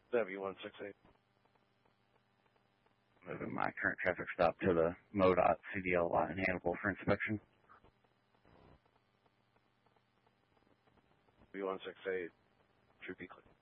W168. Moving my current traffic stop to the MoDOT CDL lot in Hannibal for inspection. W168, should be clear.